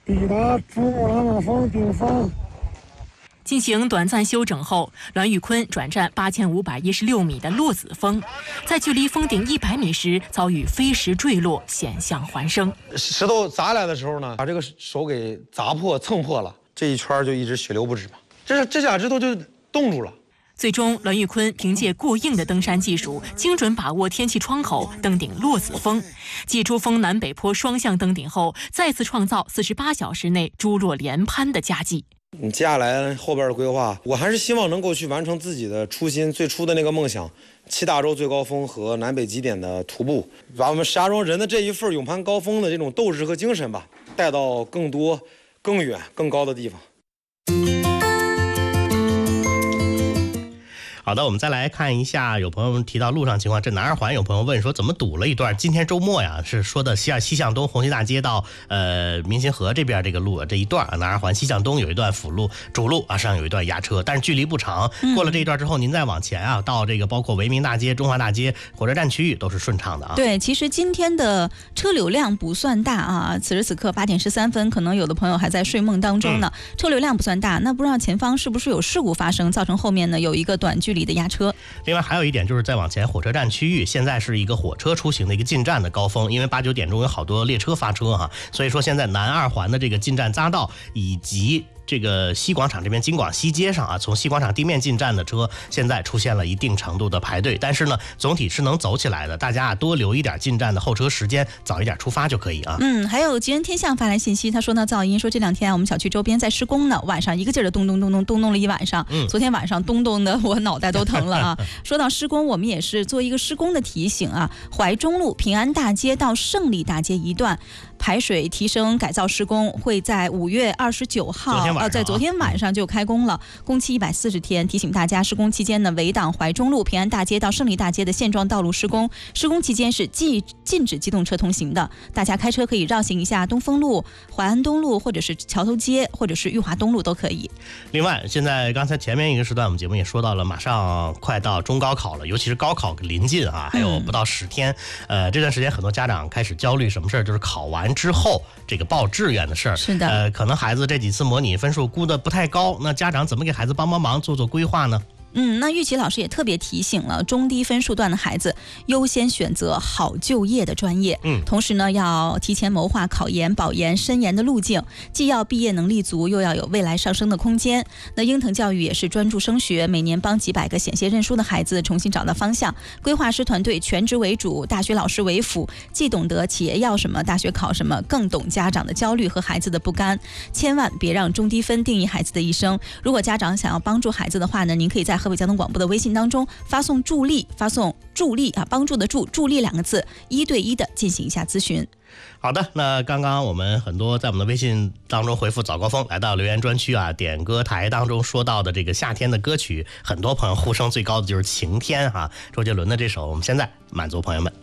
抵达珠穆朗玛峰顶峰。 进行短暂休整后，栾玉坤转战8516米的落子峰，在距离峰顶100米时遭遇飞石坠落，险象环生。 石头砸来的时候呢，把这个手给砸破、蹭破了，这一圈就一直血流不止嘛。这俩指头就冻住了。 最终，栾玉坤凭借过硬的登山技术，精准把握天气窗口，登顶落子峰。继珠峰南北坡双向登顶后，再次创造48小时内珠落连攀的佳绩。 接下来后边的规划，我还是希望能够去完成自己的初心，最初的那个梦想，7大洲最高峰和南北极点的徒步，把我们石家庄人的这一份勇攀高峰的这种斗志和精神吧，带到更多、更远、更高的地方。 好的，我们再来看一下，有朋友们提到路上情况。这南二环有朋友问说，怎么堵了一段？今天周末呀，是说的西向东红旗大街到民勤河这边这个路这一段啊，南二环西向东有一段辅路主路啊，上有一段压车，但是距离不长。过了这一段之后，您再往前啊，到这个包括维明大街、中华大街、火车站区域都是顺畅的啊。 对，其实今天的车流量不算大啊。此时此刻8点13分，可能有的朋友还在睡梦当中呢。车流量不算大，那不知道前方是不是有事故发生，造成后面呢有一个短距离的压车。 另外还有一点就是再往前，火车站区域现在是一个火车出行的一个进站的高峰，因为8、9点钟有好多列车发车哈，所以说现在南二环的这个进站匝道以及这个西广场这边京广西街上啊，从西广场地面进站的车现在出现了一定程度的排队，但是呢总体是能走起来的，大家多留一点进站的候车时间，早一点出发就可以啊。 还有吉人天象发来信息，他说呢噪音，说这2天我们小区周边在施工呢，晚上一个劲儿的咚咚咚咚咚咚了一晚上，昨天晚上咚咚的我脑袋都疼了啊。说到施工，我们也是做一个施工的提醒啊，怀中路平安大街到胜利大街一段排水提升改造施工会在5月29号在昨天晚上就开工了，工期140天。提醒大家，施工期间呢，围挡怀中路平安大街到胜利大街的现状道路施工，施工期间是禁止机动车通行的。大家开车可以绕行一下东风路、淮安东路，或者是桥头街，或者是裕华东路都可以。 另外，现在刚才前面一个时段我们节目也说到了，马上快到中高考了，尤其是高考临近啊，还有不到10天。这段时间很多家长开始焦虑什么事儿，就是考完之后这个报志愿的事儿。 是的， 可能孩子这几次模拟分数估得不太高，那家长怎么给孩子帮忙做规划呢？ 那玉琪老师也特别提醒了中低分数段的孩子优先选择好就业的专业，同时呢要提前谋划考研、保研、申研的路径，既要毕业能力足，又要有未来上升的空间。那鹰腾教育也是专注升学，每年帮几百个险些认输的孩子重新找到方向。规划师团队全职为主，大学老师为辅，既懂得企业要什么，大学考什么，更懂家长的焦虑和孩子的不甘。千万别让中低分定义孩子的一生。如果家长想要帮助孩子的话呢，您可以在河北交通广播的微信当中发送助力啊，帮助的助力2个字，1对1的进行一下咨询。 好的，那刚刚我们很多在我们的微信当中回复早高峰来到留言专区啊，点歌台当中说到的这个夏天的歌曲，很多朋友呼声最高的就是晴天啊，周杰伦的这首，我们现在满足朋友们。